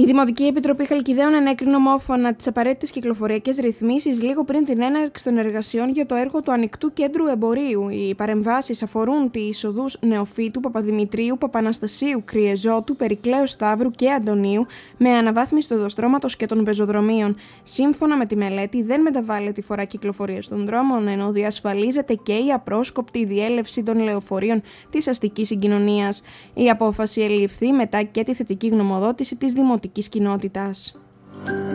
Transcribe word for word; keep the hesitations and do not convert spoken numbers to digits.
Η Δημοτική Επιτροπή Χαλκιδαίων ενέκρινε ομόφωνα τις απαραίτητες κυκλοφοριακές ρυθμίσεις λίγο πριν την έναρξη των εργασιών για το έργο του Ανοιχτού Κέντρου Εμπορίου. Οι παρεμβάσεις αφορούν τις εισοδούς Νεοφύτου, Παπαδημητρίου, Παπαναστασίου, Κριεζότου, Περικλέου Σταύρου και Αντωνίου, με αναβάθμιση του οδοστρώματος και των πεζοδρομίων. Σύμφωνα με τη μελέτη, δεν μεταβάλλεται η φορά κυκλοφορίας των δρόμων, ενώ διασφαλίζεται και η απρόσκοπτη διέλευση των λεωφορείων της αστικής συγκοινωνίας. Η απόφαση ελήφθη μετά και τη θετική γνωμοδότηση της Δημοτικής κοινότητας.